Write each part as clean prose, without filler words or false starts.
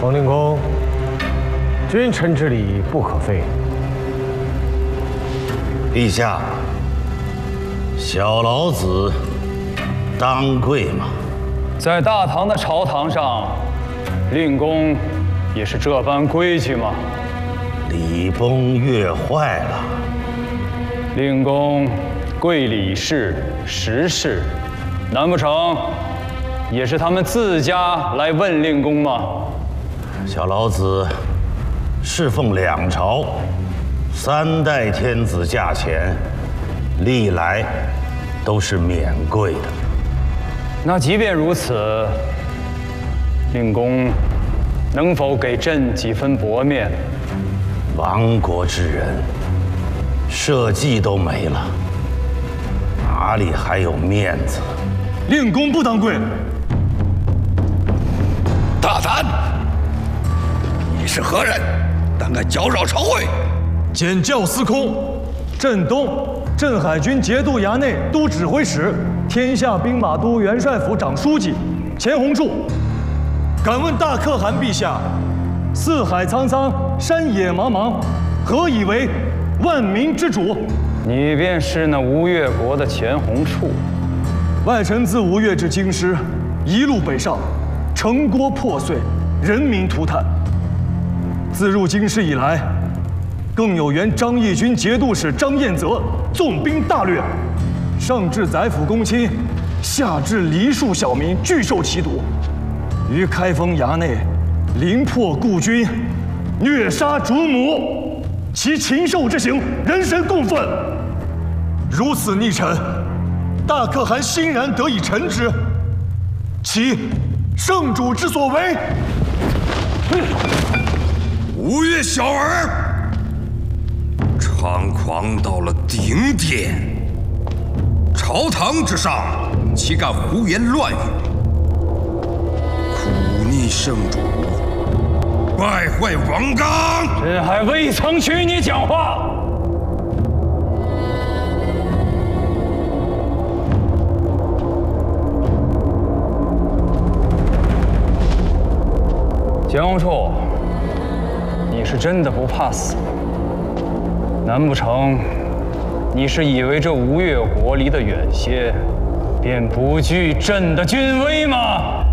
冯令公，君臣之礼不可废。 陛下，小老子当跪吗？ 在大唐的朝堂上，令公也是这般规矩吗？ 礼崩乐坏了。 令公贵礼士、时事，难不成也是他们自家来问令公吗？ 小老子侍奉两朝，3代天子驾前，历来都是免跪的。 那即便如此，令公能否给朕几分薄面？ 亡国之人，社稷都没了，哪里还有面子？ 令公不当跪。 大胆！你是何人？胆敢搅扰朝会？ 简教司空，镇东镇海军节度衙内都指挥使，天下兵马都元帅府长书记钱弘处。敢问大可汗陛下，四海苍苍，山野茫茫，何以为万民之主？ 你便是那吴越国的钱弘处。 外臣自吴越至京师，一路北上，城郭破碎，人民涂炭。自入京师以来，更有原张义军节度使张彦泽纵兵大掠，上至宰府公卿，下至梨树小民，俱受其毒。于开封衙内，凌破故军，虐杀主母，其禽兽之行，人神共愤。如此逆臣，大可汗欣然得以臣之，其圣主之所为。 吴越小儿，猖狂到了顶点。朝堂之上，岂敢胡言乱语？忤逆圣主，败坏王纲。 朕还未曾许你讲话。钱弘处，你是真的不怕死？难不成你是以为这吴越国离得远些，便不惧朕的军威吗？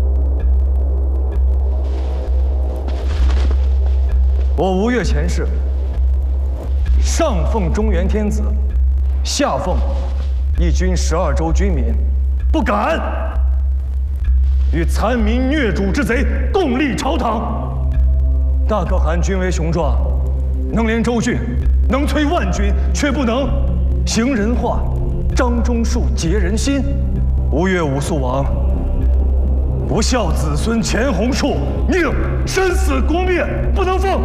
我吴越前世，上奉中原天子，下奉一军12州军民，不敢与残民虐主之贼共立朝堂。大可汗军威雄壮，能连州郡，能摧万军，却不能行人话，张忠树结人心。吴越武肃王不孝子孙钱弘处，宁生死国灭，不能奉。